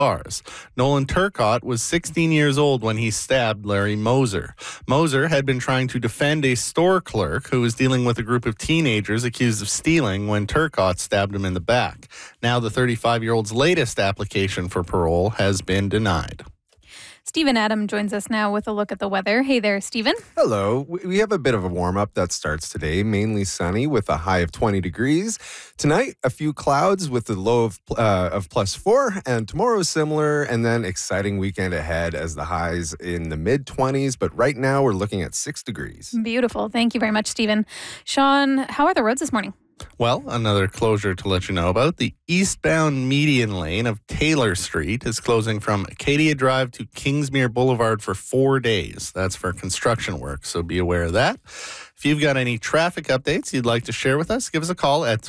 bars. Nolan Turcotte was 16 years old when he stabbed Larry Moser. Moser had been trying to defend a store clerk who was dealing with a group of teenagers accused of stealing when Turcotte stabbed him in the back. Now the 35-year-old's latest application for parole has been denied. Stephen Adam joins us now with a look at the weather. Hey there, Stephen. Hello. We have a bit of a warm-up that starts today, mainly sunny with a high of 20 degrees. Tonight, a few clouds with a low of +4, and tomorrow is similar, and then exciting weekend ahead as the highs in the mid-20s, but right now we're looking at 6 degrees. Beautiful. Thank you very much, Stephen. Sean, how are the roads this morning? Well, another closure to let you know about. The eastbound median lane of Taylor Street is closing from Acadia Drive to Kingsmere Boulevard for 4 days. That's for construction work, so be aware of that. If you've got any traffic updates you'd like to share with us, give us a call at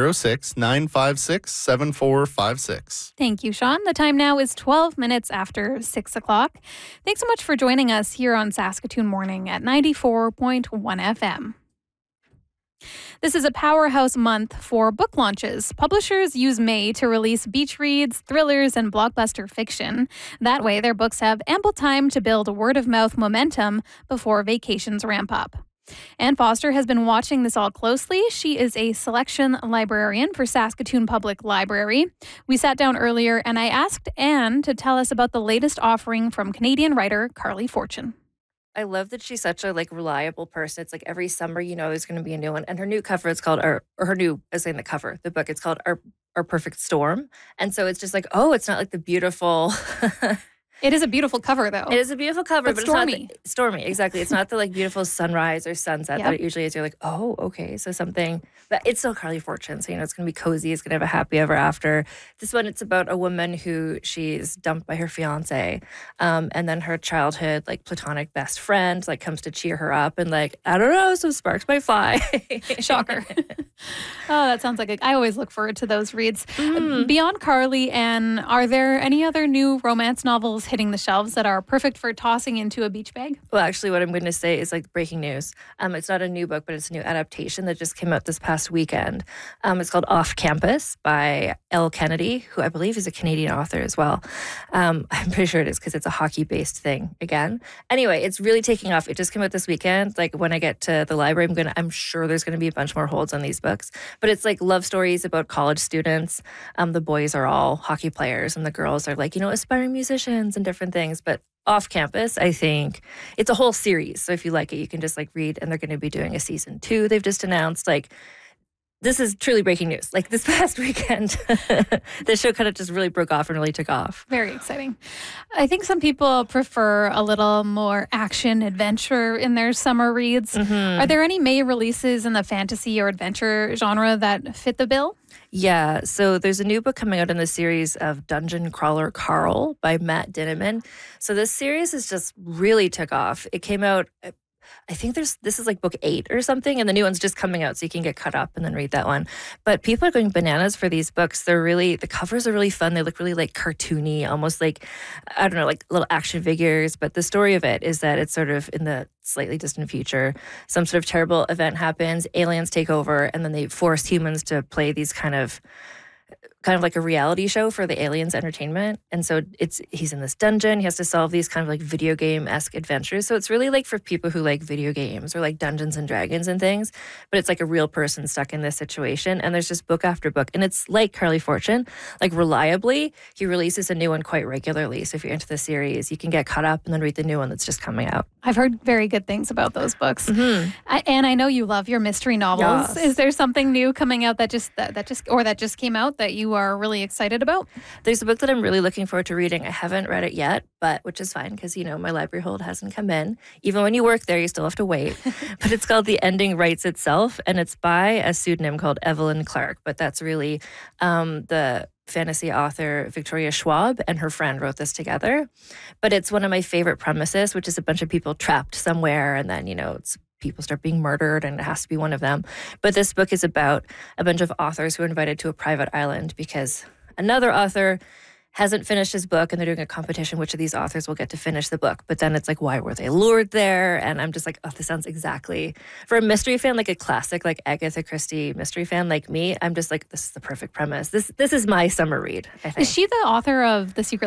306-956-7456. Thank you, Sean. The time now is 12 minutes after 6 o'clock. Thanks so much for joining us here on Saskatoon Morning at 94.1 FM. This is a powerhouse month for book launches. Publishers use May to release beach reads, thrillers, and blockbuster fiction. That way, their books have ample time to build word-of-mouth momentum before vacations ramp up. Anne Foster has been watching this all closely. She is a selection librarian for Saskatoon Public Library. We sat down earlier and I asked Anne to tell us about the latest offering from Canadian writer Carly Fortune. I love that she's such a reliable person. It's like every summer, there's going to be a new one. And her new cover, it's called, or her new, I was saying the cover, the book, it's called Our Perfect Storm. And so it's just like, oh, it's not like the beautiful... It is a beautiful cover, though. It is a beautiful cover, but stormy. It's not stormy, exactly. It's not the beautiful sunrise or sunset that it usually is. You're like, oh, okay, so something, but it's still Carly Fortune. So, it's going to be cozy. It's going to have a happy ever after. This one, it's about a woman who she's dumped by her fiance. And then her childhood, platonic best friend, comes to cheer her up and I don't know, some sparks might fly. Shocker. Oh, that sounds like I always look forward to those reads. Mm-hmm. Beyond Carly, Anne, are there any other new romance novels hitting the shelves that are perfect for tossing into a beach bag? Well, actually, what I'm going to say is breaking news. It's not a new book, but it's a new adaptation that just came out this past weekend. It's called Off Campus by Elle Kennedy, who I believe is a Canadian author as well. I'm pretty sure it is because it's a hockey-based thing again. Anyway, it's really taking off. It just came out this weekend. When I get to the library, I'm sure there's going to be a bunch more holds on these books. But it's love stories about college students. The boys are all hockey players and the girls are aspiring musicians and different things. But Off Campus, I think it's a whole series. So if you like it, you can just read, and they're going to be doing a season 2. They've just announced this is truly breaking news. This past weekend, the show kind of just really broke off and really took off. Very exciting. I think some people prefer a little more action adventure in their summer reads. Mm-hmm. Are there any May releases in the fantasy or adventure genre that fit the bill? Yeah, so there's a new book coming out in the series of Dungeon Crawler Carl by Matt Dinniman. So this series has just really took off. It came out, I think this is book 8 or something, and the new one's just coming out, so you can get caught up and then read that one. But people are going bananas for these books. The covers are really fun. They look really cartoony, almost I don't know, little action figures. But the story of it is that it's sort of in the slightly distant future. Some sort of terrible event happens, aliens take over, and then they force humans to play these kind of like a reality show for the aliens' entertainment. And so he's in this dungeon. He has to solve these kind of video game-esque adventures. So it's really for people who like video games or Dungeons and Dragons and things. But it's a real person stuck in this situation. And there's just book after book. And it's like Carly Fortune, reliably, he releases a new one quite regularly. So if you're into the series, you can get caught up and then read the new one that's just coming out. I've heard very good things about those books. Mm-hmm. And I know you love your mystery novels. Yes. Is there something new coming out that just came out that you are really excited about? There's a book that I'm really looking forward to reading. I haven't read it yet, which is fine because, my library hold hasn't come in. Even when you work there, you still have to wait. But it's called The Ending Writes Itself, and it's by a pseudonym called Evelyn Clark. But that's really the fantasy author Victoria Schwab and her friend wrote this together. But it's one of my favorite premises, which is a bunch of people trapped somewhere, and then, it's people start being murdered and it has to be one of them. But this book is about a bunch of authors who are invited to a private island because another author hasn't finished his book, and they're doing a competition which of these authors will get to finish the book. But then it's like, why were they lured there? And I'm just like, oh, this sounds exactly, for a mystery fan, like a classic, like Agatha Christie mystery fan like me, I'm just like, this is the perfect premise. This is my summer read, I think. Is she the author of The Secret